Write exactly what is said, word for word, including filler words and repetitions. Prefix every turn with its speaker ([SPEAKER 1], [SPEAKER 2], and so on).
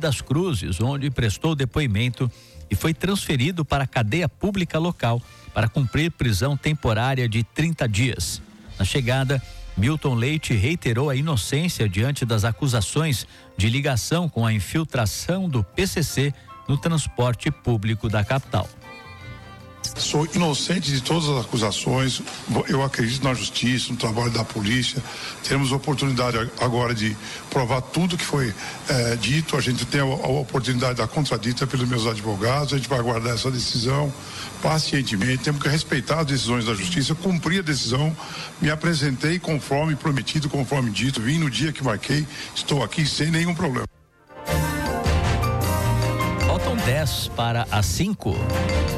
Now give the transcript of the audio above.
[SPEAKER 1] das Cruzes, onde prestou depoimento e foi transferido para a cadeia pública local para cumprir prisão temporária de trinta dias. Na chegada, Milton Leite reiterou a inocência diante das acusações de ligação com a infiltração do P C C no transporte público da capital.
[SPEAKER 2] Sou inocente de todas as acusações, eu acredito na justiça, no trabalho da polícia. Teremos oportunidade agora de provar tudo que foi é, dito. A gente tem a, a oportunidade da contradita pelos meus advogados. A gente vai aguardar essa decisão pacientemente. Temos que respeitar as decisões da justiça, cumprir a decisão. Me apresentei conforme prometido, conforme dito, vim no dia que marquei, estou aqui sem nenhum problema.
[SPEAKER 1] Faltam dez para as cinco.